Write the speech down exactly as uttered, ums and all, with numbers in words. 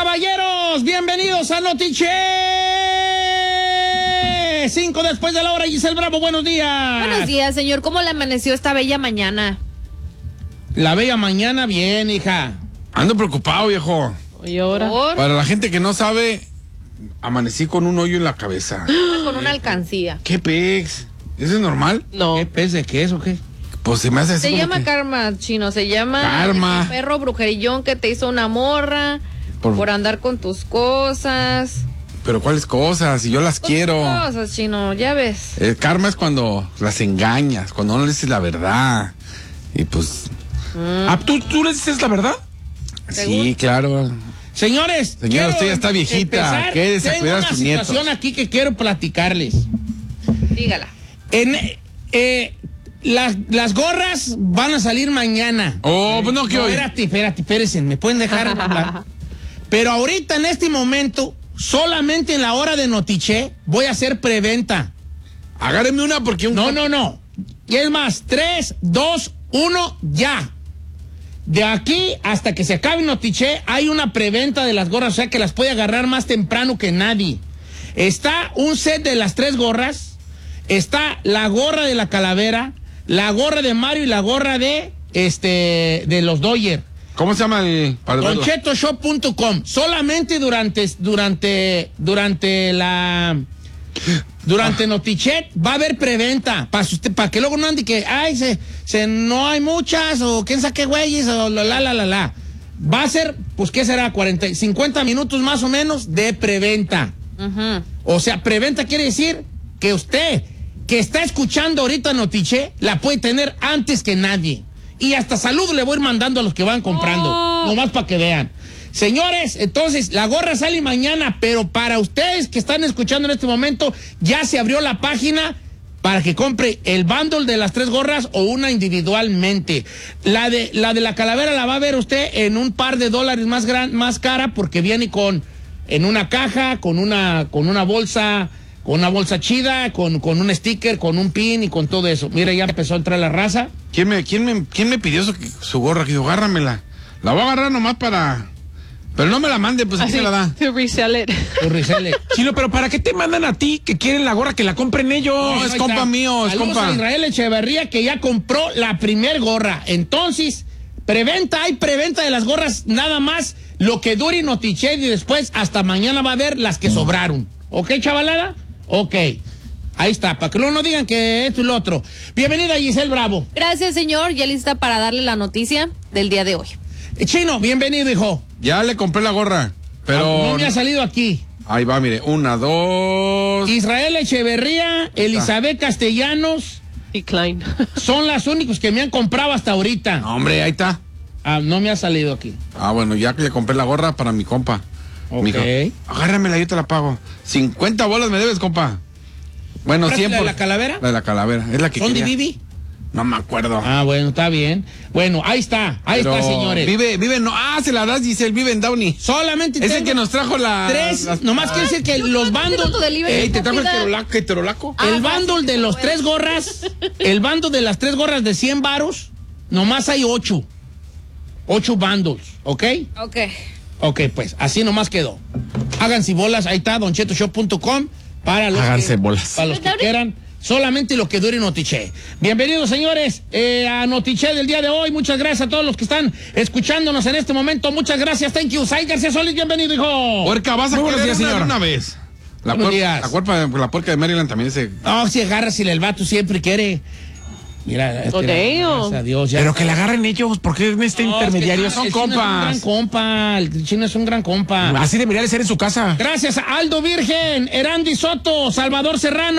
caballeros, bienvenidos a Notiche. Cinco después de la hora, Giselle Bravo, buenos días. Buenos días, señor. ¿Cómo le amaneció esta bella mañana? La bella mañana, bien, hija. Ando preocupado, viejo. ¿Y ahora? ¿Por? Para la gente que no sabe, amanecí con un hoyo en la cabeza. Con una alcancía. ¿Qué pex? ¿Eso es normal? No. ¿Qué pez de qué es o qué? Pues se me hace así. Se como llama que... karma, chino. Se llama Karma. el perro brujerillón que te hizo una morra por, Por- andar con tus cosas. Pero ¿cuáles cosas? Si yo las Con quiero. tus cosas, chino, ya ves. El karma es cuando las engañas, cuando no le dices la verdad. Y pues... Ah, ¿tú, ¿tú le dices la verdad? Sí, claro. Señores, Señora, quiero usted ya está viejita, empezar. quédese a Tengo cuidar a una sus nietos. situación aquí que quiero platicarles. Dígala. En, eh, las, las gorras van a salir mañana. Oh, pues no, que No, hoy. espérate, espérate, espérense, ¿me pueden dejar hablar? Pero ahorita, en este momento, solamente en la hora de Notiche, voy a hacer preventa. Agárreme una porque un... No, no, no. Y es más, tres, dos, uno, ya. De aquí hasta que se acabe Notiche, hay una preventa de las gorras, o sea que las puede agarrar más temprano que nadie. Está un set de las tres gorras, está la gorra de la calavera, la gorra de Mario y la gorra de, este, de los Dodgers. ¿Cómo se llama el...? para verlo? Don Cheto Shop punto com. Solamente durante, durante, durante la... Durante Notichet va a haber preventa para para que luego no ande que ay se, se no hay muchas o quién sabe qué güeyes o la la la la la. Va a ser, pues qué será, cuarenta, cincuenta minutos más o menos de preventa. Uh-huh. O sea, preventa quiere decir que usted que está escuchando ahorita Notiche la puede tener antes que nadie. Y hasta saludo le voy a ir mandando a los que van comprando, Oh. nomás para que vean. Señores, entonces, la gorra sale mañana, pero para ustedes que están escuchando en este momento, ya se abrió la página para que compre el bundle de las tres gorras o una individualmente. La de la, de la calavera la va a ver usted en un par de dólares más, gran, más cara porque viene con en una caja, con una, con una bolsa, con una bolsa chida, con, con un sticker, con un pin y con todo eso. Mira, ya empezó a entrar la raza. ¿Quién me, quién me, quién me pidió su, su gorra? Que dijo, agárramela. La voy a agarrar nomás para... Pero no me la mande, pues aquí me la da. To resell it. Tu resele. Chino, pero ¿para qué te mandan a ti que quieren la gorra que la compren ellos? No, es Ahí compa está. mío, es Saludos compa. a Israel Echeverría que ya compró la primer gorra. Entonces, preventa, hay preventa de las gorras, nada más lo que dure Notiche y después hasta mañana va a haber las que sobraron. ¿Ok, chavalada? Ok. Ahí está, para que luego no digan que esto y lo otro. Bienvenida, Giselle Bravo. Gracias, señor. Ya lista para darle la noticia del día de hoy. Eh, Chino, bienvenido, hijo. Ya le compré la gorra, pero... Ah, no me ha salido aquí. Ahí va, mire, una, dos... Israel Echeverría, Elizabeth Castellanos, Decline. son las únicos que me han comprado hasta ahorita. No, hombre, ahí está. Ah, no me ha salido aquí. Ah, bueno, ya que le compré la gorra para mi compa. Ok. Mijo, agárramela, yo te la pago. cincuenta bolas me debes, compa. Bueno, ¿Compraste cien la de por... la calavera? La de la calavera, es la que ¿Son de quería. Vivi? No me acuerdo. Ah, bueno, está bien. Bueno, ahí está, ahí Pero está, señores. Vive, vive, no... Ah, se la das, Giselle, vive en Downey. Solamente Es el tengo que nos trajo la... tres, las- nomás quiere decir que Yo los estaba haciendo tu bandos, delivery, Ey, ¿te trajo el estúpida. terolaco? ¿El terolaco? Ah, el fácil, bundle de los bueno. tres gorras, el bundle de las tres gorras de cien varos, nomás hay ocho. Ocho bundles, ¿ok? Ok. Ok, pues, así nomás quedó. Háganse bolas, ahí está, don cheto shop punto com, para los Háganse que, bolas. para los que quieran. Solamente lo que dure Notiche. Bienvenidos, señores, eh, a Notiche del día de hoy. Muchas gracias a todos los que están escuchándonos en este momento. Muchas gracias. Thank you. Sai García Solís, bienvenido, hijo. Puerca, vas a Muy buenos querer días, una, señor. una vez. La, Buenos puer- días. la, cuerpa, la puerca de Maryland también se... No, si agarras y el vato siempre quiere. Mira, este, Oh, damn. gracias a Dios. Ya. Pero que la agarren ellos, porque en este No, intermediario es que son el chino es un gran compas. compa. El chino es un gran compa. Así debería de ser en su casa. Gracias a Aldo Virgen, Erandi Soto, Salvador Serrano.